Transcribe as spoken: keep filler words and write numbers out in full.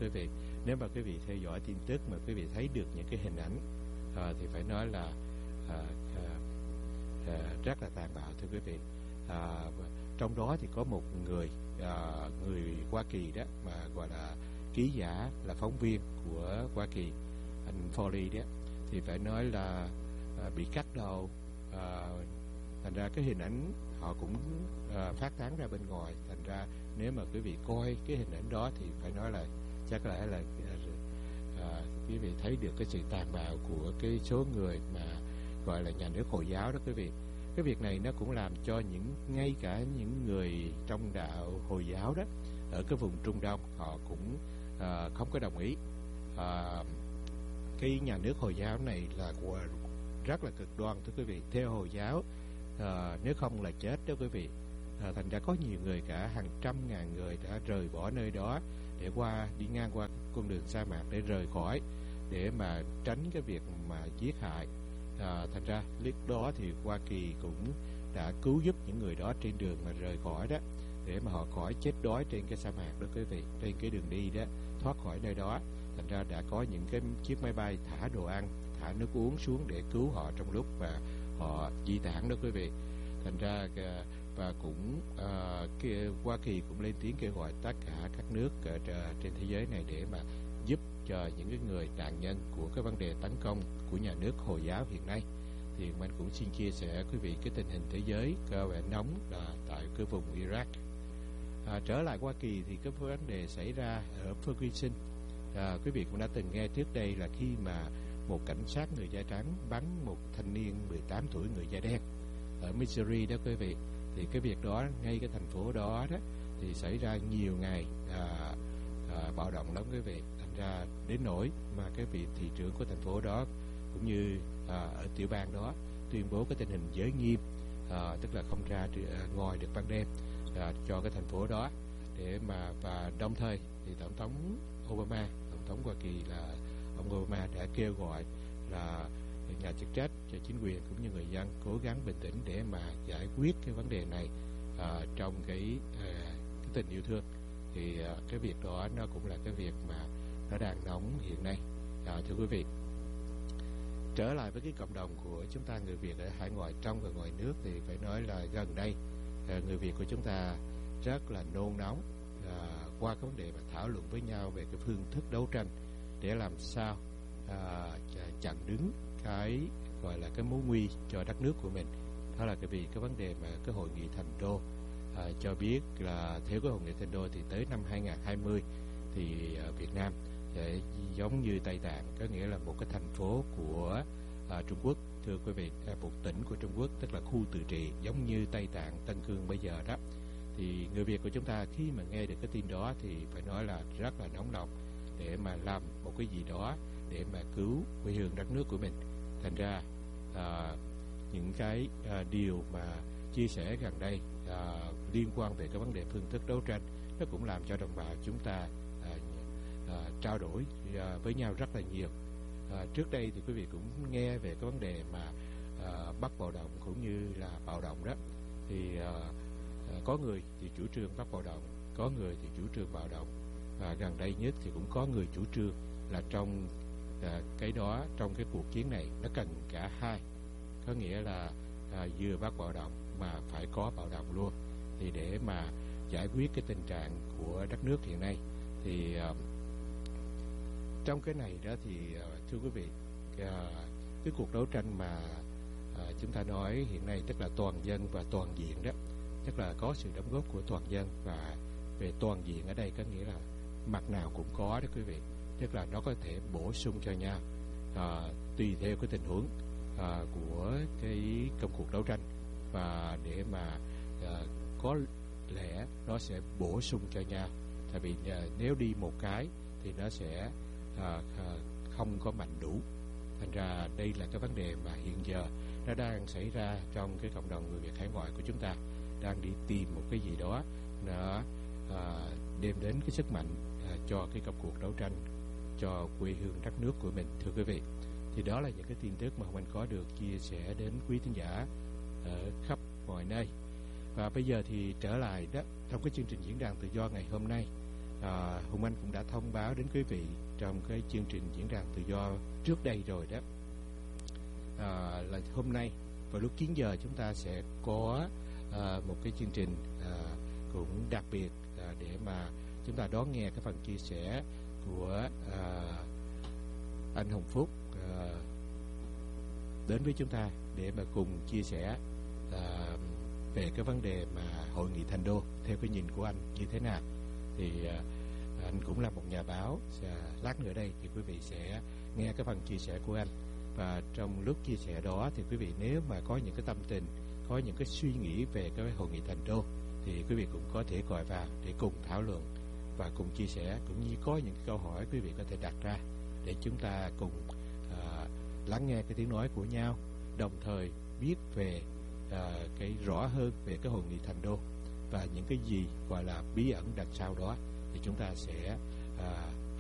quý vị. Nếu mà quý vị theo dõi tin tức mà quý vị thấy được những cái hình ảnh à, thì phải nói là à, à, à, rất là tàn bạo thưa quý vị. À, trong đó thì có một người à, người Hoa Kỳ đó mà gọi là ký giả, là phóng viên của Hoa Kỳ, anh Foley đó, thì phải nói là à, bị cắt đầu. À, thành ra cái hình ảnh họ cũng à, phát tán ra bên ngoài. Thành ra nếu mà quý vị coi cái hình ảnh đó thì phải nói là chắc lẽ là à, quý vị thấy được cái sự tàn bạo của cái số người mà gọi là nhà nước Hồi giáo đó quý vị. Cái việc này nó cũng làm cho những ngay cả những người trong đạo Hồi giáo đó ở cái vùng Trung Đông họ cũng à, không có đồng ý. À, cái nhà nước Hồi giáo này là rất là cực đoan thưa quý vị. Theo Hồi giáo à, nếu không là chết đó quý vị. À, thành ra có nhiều người, cả hàng trăm ngàn người đã rời bỏ nơi đó để qua đi ngang qua con đường sa mạc để rời khỏi, để mà tránh cái việc mà giết hại. À, thành ra lúc đó thì Hoa Kỳ cũng đã cứu giúp những người đó trên đường mà rời khỏi đó, để mà họ khỏi chết đói trên cái sa mạc đó quý vị, trên cái đường đi đó, thoát khỏi nơi đó. Thành ra đã có những cái chiếc máy bay thả đồ ăn, thả nước uống xuống để cứu họ trong lúc mà họ di tản đó quý vị. Thành ra và cũng uh, kia, Hoa Kỳ cũng lên tiếng kêu gọi tất cả các nước uh, trên thế giới này để mà giúp cho những cái người nạn nhân của cái vấn đề tấn công của nhà nước Hồi giáo hiện nay. Thì mình cũng xin chia sẻ quý vị cái tình hình thế giới có vẻ nóng là tại cái vùng Iraq. À, trở lại Hoa Kỳ thì cái vấn đề xảy ra ở Ferguson. À, quý vị cũng đã từng nghe trước đây là khi mà một cảnh sát người da trắng bắn một thanh niên mười tám tuổi người da đen ở Missouri đó quý vị. Thì cái việc đó ngay cái thành phố đó đó thì xảy ra nhiều ngày à, à, bạo động lắm quý vị. Thành ra đến nỗi mà cái vị thị trưởng của thành phố đó cũng như à, ở tiểu bang đó tuyên bố cái tình hình giới nghiêm, à, tức là không ra à, ngoài được ban đêm à, cho cái thành phố đó để mà. Và đồng thời thì tổng thống Obama, tổng thống Hoa Kỳ là ông Obama đã kêu gọi là nhà chức trách cho chính quyền cũng như người dân cố gắng bình tĩnh để mà giải quyết cái vấn đề này à, trong cái, à, cái tình yêu thương. Thì à, cái việc đó nó cũng là cái việc mà nó đang nóng hiện nay. À, thưa quý vị, trở lại với cái cộng đồng của chúng ta người Việt ở hải ngoại trong và ngoài nước thì phải nói là gần đây à, người Việt của chúng ta rất là nôn nóng à, qua cái vấn đề mà thảo luận với nhau về cái phương thức đấu tranh để làm sao à, chặn đứng cái gọi là cái mối nguy cho đất nước của mình. Đó là cái vì cái vấn đề mà cái hội nghị Thành Đô à, cho biết là theo cái hội nghị Thành Đô thì tới năm hai không hai không thì à, Việt Nam sẽ giống như Tây Tạng, có nghĩa là một cái thành phố của à, Trung Quốc thưa quý vị, à, một tỉnh của Trung Quốc, tức là khu tự trị giống như Tây Tạng, Tân Cương bây giờ đó. Thì người Việt của chúng ta khi mà nghe được cái tin đó thì phải nói là rất là nóng lòng để mà làm một cái gì đó để mà cứu quê hương đất nước của mình. Thành ra à, những cái à, điều mà chia sẻ gần đây à, liên quan về cái vấn đề phương thức đấu tranh nó cũng làm cho đồng bào chúng ta à, à, trao đổi à, với nhau rất là nhiều. À, trước đây thì quý vị cũng nghe về cái vấn đề mà à, bắt bạo động cũng như là bạo động đó. Thì à, à, có người thì chủ trương bắt bạo động, có người thì chủ trương bạo động, và gần đây nhất thì cũng có người chủ trương là trong à, cái đó, trong cái cuộc chiến này nó cần cả hai, có nghĩa là à, vừa bắt bạo động mà phải có bạo động luôn, thì để mà giải quyết cái tình trạng của đất nước hiện nay. Thì à, trong cái này đó thì à, thưa quý vị, à, cái cuộc đấu tranh mà à, chúng ta nói hiện nay tức là toàn dân và toàn diện đó, tức là có sự đóng góp của toàn dân, và về toàn diện ở đây có nghĩa là mặt nào cũng có đó quý vị, tức là nó có thể bổ sung cho nhau à, tùy theo cái tình huống à, của cái công cuộc đấu tranh, và để mà à, có lẽ nó sẽ bổ sung cho nhau. Tại vì à, nếu đi một cái thì nó sẽ à, à, không có mạnh đủ. Thành ra đây là cái vấn đề mà hiện giờ nó đang xảy ra trong cái cộng đồng người Việt hải ngoại của chúng ta, đang đi tìm một cái gì đó nó à, đem đến cái sức mạnh à, cho cái công cuộc đấu tranh cho quê hương đất nước của mình thưa quý vị. Thì đó là những cái tin tức mà Hồng Anh có được chia sẻ đến quý thính giả ở khắp mọi nơi. Và bây giờ thì trở lại đó, trong cái chương trình diễn đàn tự do ngày hôm nay à, Hùng Anh cũng đã thông báo đến quý vị trong cái chương trình diễn đàn tự do trước đây rồi đó, à, là hôm nay vào lúc chín giờ chúng ta sẽ có à, một cái chương trình à, cũng đặc biệt à, để mà chúng ta đón nghe cái phần chia sẻ của à, anh Hồng Phúc à, đến với chúng ta để mà cùng chia sẻ à, về cái vấn đề mà hội nghị Thành Đô theo cái nhìn của anh như thế nào. Thì à, anh cũng là một nhà báo, à, lát nữa đây thì quý vị sẽ nghe cái phần chia sẻ của anh. Và trong lúc chia sẻ đó thì quý vị nếu mà có những cái tâm tình, có những cái suy nghĩ về cái hội nghị Thành Đô thì quý vị cũng có thể gọi vào để cùng thảo luận và cùng chia sẻ, cũng như có những câu hỏi quý vị có thể đặt ra để chúng ta cùng à, lắng nghe cái tiếng nói của nhau, đồng thời biết về à, cái rõ hơn về cái hội nghị Thành Đô và những cái gì gọi là bí ẩn đằng sau đó, thì chúng ta sẽ à,